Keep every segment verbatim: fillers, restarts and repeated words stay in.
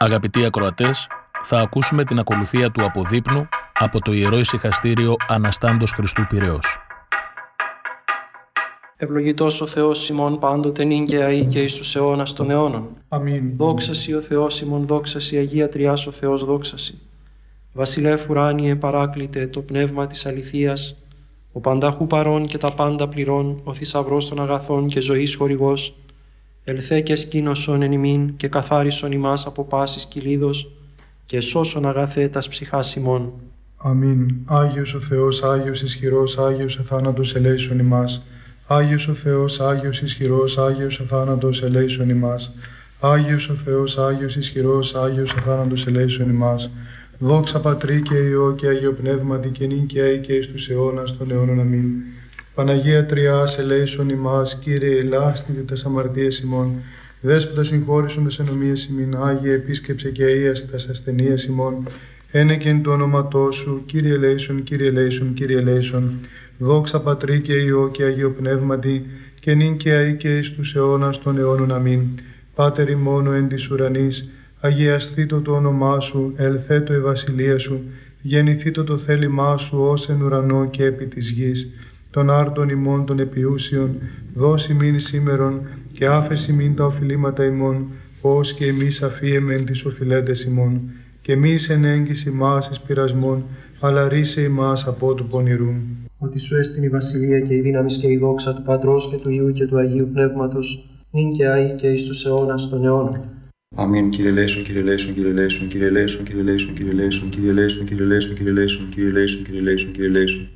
Αγαπητοί ακροατές, θα ακούσουμε την ακολουθία του αποδείπνου από το Ιερό Ησυχαστήριο Αναστάντος Χριστού Πειραιώς. Ευλογητός ο Θεός ημών πάντοτε νυν και αεί και εις τους αιώνας των αιώνων. Αμήν. Δόξα Συ ο Θεός ημών, δόξα Συ Αγία Τριάς ο Θεός, δόξα Συ. Βασιλεύ ουράνιε παράκλητε το πνεύμα της αληθείας, ο πανταχού παρών και τα πάντα πληρών, ο θησαυρός των αγαθών και ζωής χορηγός, ελθέ και σκήνωσον εν ημίν και καθάρισον ημάς από πάσης κυλίδος και σώσον αγαθέ τας ψυχάς ημών. Αμήν. Άγιος ο Θεός, Άγιος ισχυρός, Άγιος εθάνατος ελέησον ημάς. Άγιος ο Θεός, Άγιος ισχυρός, Άγιος εθάνατος ελέησον ημάς. Άγιος ο Θεός, Άγιος ισχυρός, Άγιος εθάνατος ελέησον ημάς. Δόξα Πατρί και Υιό και Αγίο Πνεύματι και νυν και αεί και εις τους αιώνας των αιώνων. Αμήν. Παναγία Τριάς ελέησον ημάς, Κύριε ελάστητε τας αμαρτίες ημών. Δέσποτα συγχώρησον τας ενομίες ημίν, Άγιε επίσκεψε και αΐασε τας ασθενείες ημών. Ένεκεν το όνοματό σου, Κύριε ελέησον, Κύριε ελέησον, Κύριε ελέησον. Δόξα Πατρί και Υιό και Αγίο Πνεύματι και νυν και αεί και εις τους αιώνας των αιώνων. Αμήν. Πάτερ ημών ο εν της ουρανής, αγιασθήτω το όνομά σου, ελθέτω η βασιλεία σου, γεννηθήτω το θέλημά σου ως εν ουρανό και επί της γης. Των άρτων ημών των επιούσιων, δώσει μην σήμερον και άφεση μην τα οφειλήματα ημών, ως και εμείς αφίεμεν τις οφειλέτες ημών. Και μη εν έγκυση ημάς εις πειρασμών, αλλά ρίσε ημάς από του πονηρού. Ότι σου έστειν η βασιλεία και η δύναμη και η δόξα του Πατρός και του Υιού και του Αγίου Πνεύματος, νυν και αεί και εις τους αιώνας των αιώνων. Αμήν. Κύριε ελέησον, Κύριε ελέησον, Κύριε ελέησον, Κύριε ελέησον, Κύριε ελέησον, Κύριε ελέησον, Κύριε ελέησον, Κύριε ελέησον, Κύριε ελέησον, Κύριε ελέησον, Κύριε ελέησον, Κύριε ελέησον.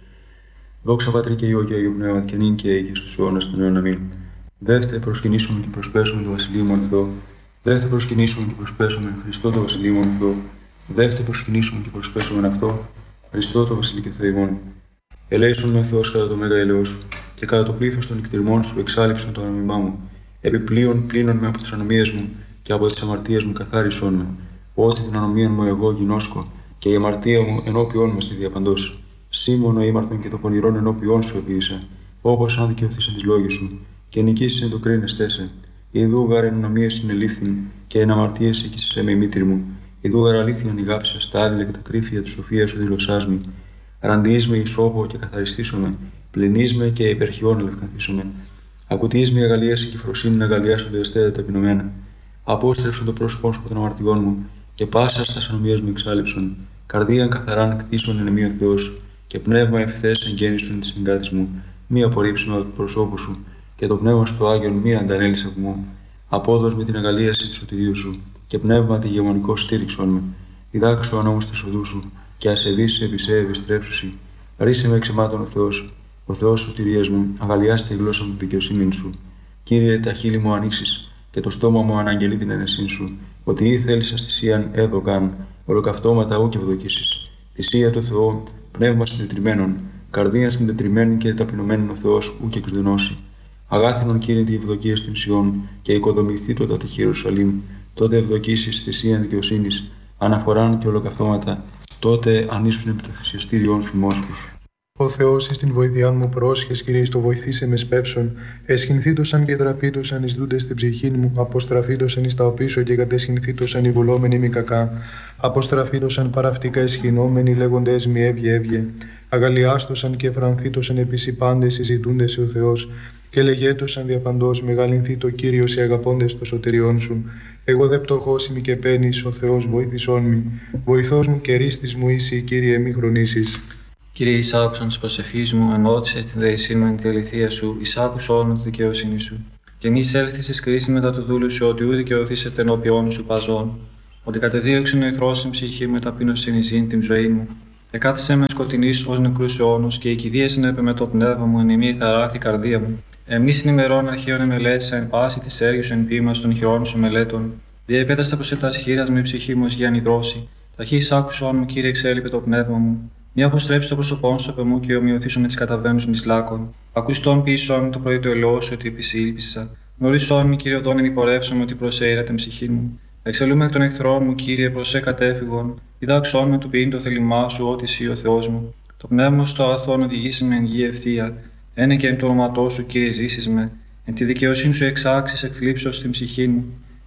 Δόξα Πατρί και Υιό και Αγίου Πνεύματι και νυν και αεί και στους αιώνας των αιώνων. Αμήν. Δεύτε προσκυνήσουμε και προσπέσουμε το Βασιλείο μου Θεό. Δεύτε προσκυνήσουμε και προσπέσουμε Χριστό το Βασιλείο μου Θεό. Δεύτε προσκυνήσουμε και προσπέσουμε αυτό Χριστό το Βασιλείο και Θεό ημών. Ελέησον με ο Θεός κατά το μέγα έλεος σου και κατά το πλήθος των νυχτηρμών σου εξάλειψον το ανομιμά μου. Επιπλέον πλύνον με από τις ανομίες μου και από τις αμαρτίες μου καθάρισον με. Ότι την ανομία μου εγώ γινώσκω και η αμαρτία μου ενώπιόν μου στη διαπαντός. Σήμωνο ήμαρτον και το πονηρόν ενώπιόν σου επίησα, όπως αν δικαιωθείς εν τις λόγες σου, και νικήσεις εν το κρίνεστέ σε. Ιδού γάρ εν ανομίες συνελήφθην και εν αμαρτίες έκυσες με η μήτρη μου. Ιδού γάρ αλήθεια νιγάψα στα άδειλα και τα κρύφια της σοφίας σου δηλωσάς μη. Ραντείς με ισόπο και καθαριστήσομαι, πλυνείς με και υπερχιών ελευκανθήσομαι. Ακουτείς με αγαλίαση και φροσύνη να αγαλιάσονται εστέτα ταπεινωμένα. Απόστρεψον το πρόσωπό σου από των αμαρτιών μου και πάσα στα ανομίες μου εξάλληψον. Καρδίαν καθαράν κτίσον εν εμή ο Θεός και πνεύμα ευθές εγγέννησον της συγκάτης μου. Μη απορρίψουμε από το προσώπου σου και το πνεύμα σου το Άγιον μη αντανέλεις από μου. Απόδος με την αγαλίαση του σωτηρίου σου και πνεύμα τη γεμονικό στήριξον με. Διδάξω ανώμους της οδού σου και ασεβείς επί σε επιστρέψουσι. Ρίσε με εξαιμάτων ο Θεός, ο Θεός σωτηρίας μου, αγαλιάστε η γλώσσα μου τη δικαιοσύνη σου. Κύριε, τα χείλη μου ανοίξεις και το στόμα μου αναγγελεί την αίνεσή σου. Ότι ή θέλεις αστησίαν έδωκαν, ολοκαυτώματα ου και ευδοκίσεις. Θυσία του Θεού, πνεύμα συντετριμένων, καρδία συντετριμένη και ταπεινωμένων ο Θεός ου και εξδενώσει. Αγάθινον Κύριε τη ευδοκία στην Σιών και οικοδομηθεί το τάτε Ιερουσαλήμ, τότε ευδοκίσεις θυσίαν δικαιοσύνης, αναφοράν και ολοκαυτώματα, τότε ανήσουν επί το θυσιαστήριόν σου μόσχους. Ο Θεός εις την βοήθειά μου πρόσχες, Κύριε, στο βοηθήσε με σπεύσον. Εσχυνθήτωσαν και τραπήτωσαν εις δούντες στην ψυχήν μου. Αποστραφήτωσαν εις τα οπίσω και κατεσχυνθήτωσαν οι βουλόμενοι μη κακά. Αποστραφήτωσαν παραυτικά εσχυνόμενοι λέγοντες μη έβγε έβγε. Αγαλιάστωσαν και φρανθήτωσαν επίσης οι πάντες συζητούντες ο Θεός. Και λεγέτωσαν διαπαντός μεγαλυνθεί το Κύριος οι αγαπώντες το σωτηριών σου. Εγώ δε πτωχός ημι και παίρνεις, ο Θεός βοήθησόν μη. Βοηθός μου και ρίστης μου είσαι, Κύριε, μη χρονίσεις. Κύριε, εισάκουσον της προσευχής μου, ενώτησε την δεησή μου εν τη αληθεία σου, εισάκουσον τη δικαιοσύνη σου. Και μη έλθεις εις κρίση μετά του δούλου σου, ότι ου δικαιωθήσετε ενώπιόν σου παζών. Ότι κατεδίωξεν ο εχθρός στην ψυχή μου, ταπείνωσιν εις ζήν την ζωή μου. Εκάθισε με σκοτεινής ως νεκρούς αιώνους, και η κηδείας έπε με το πνεύμα μου, εν ημί χαράθη καρδία μου. Εμείς στην ημερών αρχαίων εμελέτησα, εν πάση τη έργου εν ποίημα των χειρών σου μελέτων. Διεπέταστα προς τα σχήρας με ψυχή μου ως για ανιδρώση. Ταχύ εισάκουσον μου, Κύριε, εξέλιπε το πνεύμα μου. Μη αποστρέψει το πρόσωπό σου από μου και ομοιωθήσω με τις καταβαίνουσιν εις λάκων. Ακουστόν πίσω μου το πρωί του ελαιό σου ότι επισήλπισα. Γνωρίσον μου, Κύριε, οδόν ημιπορεύσομαι ότι προσέειρα την ψυχή μου. Εξελούμε εκ των εχθρών μου, Κύριε, προσέ κατέφυγον. Διδάξον με του ποιήν το θέλημά σου, ότι εσύ ο Θεός μου. Το πνεύμα στο αθώον οδηγήσει με εν γη ευθεία. Ένε και εν το όνοματό σου, Κύριε, ζήσεις με. Εν τη δικαιοσύνη σου εξάξεις εκθλίψεως στην ψυχή μου.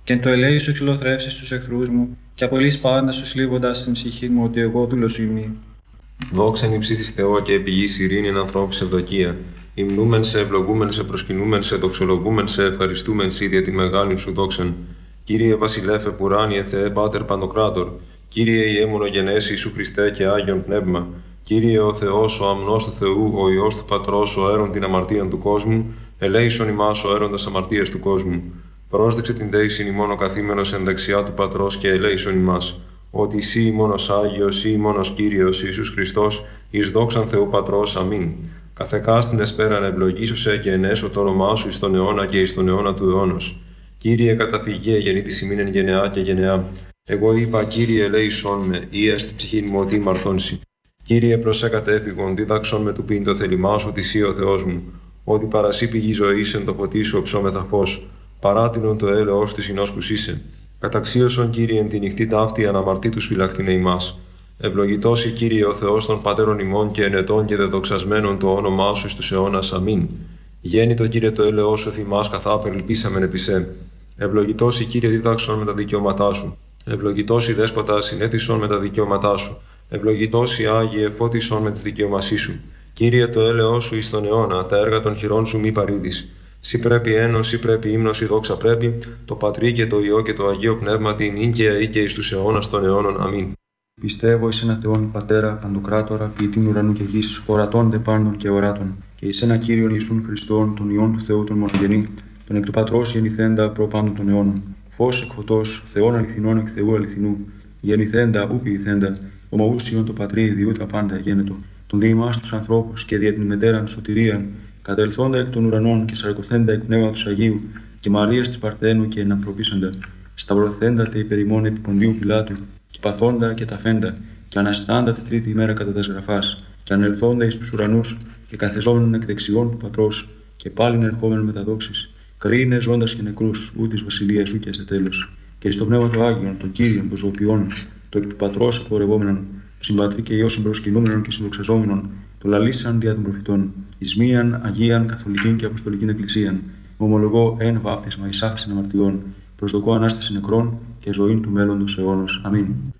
Και εν το ελέη σου εξολοθρεύσεις τους εχθρούς μου, και απολύς πάντα σου σλίβοντας την ψυχή μου ότι εγώ δούλος σου ημί. Δόξα εν ύψης της Θεό και πηγής ειρήνη εν ανθρώπους ευδοκία. Υμνούμεν σε, ευλογούμεν σε, προσκυνούμεν σε, δοξολογούμεν σε, ευχαριστούμεν σε για τη μεγάλη σου δόξαν. Κύριε Βασιλέφε Πουράνιε Θεέ Πάτερ Παντοκράτορ. Κύριε η αίμονογενές Ιησού Χριστέ και Άγιον Πνεύμα. Κύριε ο Θεός, ο αμνός του Θεού, ο Υιός του Πατρός, ο αίρον την αμαρτίαν του κόσμου, ελέησον ημάς ο αίροντας αμαρτίας του κόσμου. Πρόσδεξε την δέησιν ημών ο καθήμενος εν δεξιά του Πατρός και ελέησον ημάς. Ότι εσύ μόνος Άγιος, εσύ μόνος Κύριος Ιησούς Χριστός, εις δόξαν Θεού Πατρός. Αμήν. Καθεκάστην εσπέραν ευλογήσωσε και ενέσω το όνομά σου εις τον αιώνα και εις τον αιώνα του αιώνος. Κύριε καταφυγέ γεννήτης ημίν εν γενεά και γενεά. Εγώ είπα, Κύριε ελέησον με, ή έστι ψυχήν μου ότι μαρθώνσει. Κύριε προσέ κατέφυγον, δίδαξον με του πίν το θέλημά σου τη Σύ ο Θεός μου. Ότι παρασύ πηγή ζωής εν το ποτί σου οψόμεθα φως. Παράτηνον το έλεος της εινόσκους είσαι. Καταξίωσον, Κύριε, εν τη νυχτή ταύτη αναμαρτήτους φυλαχτήνε ημάς. Ευλογητώσει, Κύριε, ο Θεός των πατέρων ημών και ενετών και δεδοξασμένων το όνομά σου εις τους αιώνας. Αμήν. Γέννητο, Κύριε, το έλεος σου θυμάς καθά περιλπίσαμεν επί σε. Ευλογητώσει, Κύριε, δίδαξον με τα δικαιώματά σου. Ευλογητώσει, Δέσποτα, συνέθισον με τα δικαιώματά σου. Ευλογητώσει, Άγιε, φώτισον με τις δικαιωμασίες σου. Κύριε, το έλεος σου εις τον αιώνα, τα έργα των χειρών σου μη παρήδεις. Σύ πρέπει ένος, σύ πρέπει ύμνος, η δόξα πρέπει, το Πατρί και το Υιό και το Αγίο Πνεύμα την νυν και αεί και εις τους αιώνας των αιώνων. Αμήν. Πιστεύω εις ένα Θεόν Πατέρα, Παντοκράτορα, ποιητήν ουρανού και γης, ορατών δε πάντων και οράτων, και εις ένα Κύριον Ιησούν Χριστόν, τον Υιόν του Θεού τον μονογενή, τον εκ του Πατρός γεννηθέντα προ πάντων των αιώνων. Φως εκ φωτός, Θεόν αληθινών εκ Θεού αληθινού, γεννηθέντα ου ποιηθέντα, ομοούσιον το Πατρί διού τα πάντα γένετο, τον δι' ημάς τους ανθρώπους και δια την μετέραν σωτηρίαν, κατελθόντα εκ των ουρανών και σαρκωθέντα εκ πνεύματος Αγίου και Μαρίας της Παρθένου και ενανθρωπίσαντα, σταυρωθέντα τε υπερημών επί Ποντίου Πιλάτου, και παθόντα και ταφέντα, και αναστάντα τη τρίτη ημέρα κατά τας γραφάς, και ανελθόντα εις τους ουρανούς, και καθεζόμενον εκ δεξιών του Πατρός, και πάλιν ερχόμενον με τα δόξης, κρίνε ζώντας και νεκρούς, ού της βασιλείας σου και σε τέλος. Και στο πνεύμα του Άγιον, τον Κύριον, των ζωοποιών, το εκ του Πατρός εκπορευόμενον, το συμπατρί και Υιό συμπροσκυνούμενον και συνδοξαζόμενον, το λαλήσαν δια των προφητών, εις μίαν Αγίαν Καθολικήν και Αποστολικήν Εκκλησίαν, ομολογώ εν βάπτισμα εις άφησιν αμαρτιών, προσδοκώ ανάσταση νεκρών και ζωήν του μέλλοντος αιώνος. Αμήν.